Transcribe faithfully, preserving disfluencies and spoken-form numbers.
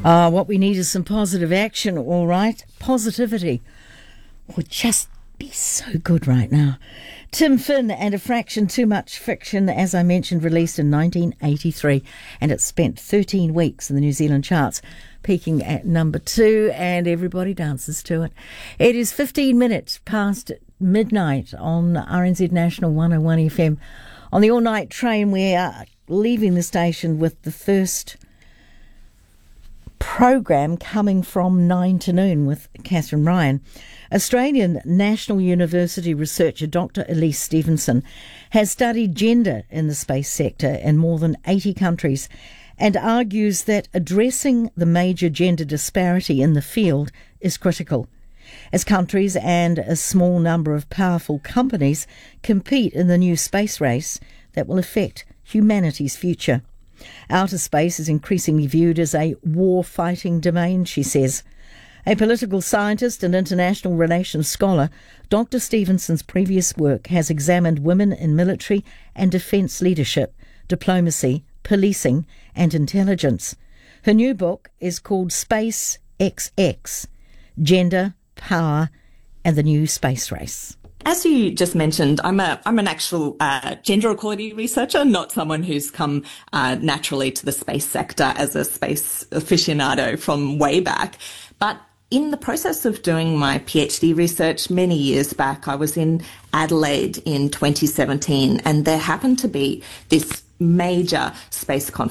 Uh, what we need is some positive action, all right? Positivity would just be so good right now. Tim Finn and A Fraction Too Much Fiction, as I mentioned, released in nineteen eighty-three, and it spent thirteen weeks in the New Zealand charts, peaking at number two, and everybody dances to it. It is fifteen minutes past midnight on R N Z National one oh one F M. On the all-night train, we are leaving the station with the first program coming from nine to noon with Catherine Ryan. Australian National University researcher Doctor Elise Stevenson has studied gender in the space sector in more than eighty countries and argues that addressing the major gender disparity in the field is critical, as countries and a small number of powerful companies compete in the new space race that will affect humanity's future. Outer space is increasingly viewed as a war-fighting domain, she says. A political scientist and international relations scholar, Doctor Stevenson's previous work has examined women in military and defence leadership, diplomacy, policing and intelligence. Her new book is called Space X X, Gender, Power and the New Space Race. As you just mentioned, I'm a I'm an actual uh, gender equality researcher, not someone who's come uh, naturally to the space sector as a space aficionado from way back. But in the process of doing my PhD research many years back, I was in Adelaide in twenty seventeen, and there happened to be this major space conference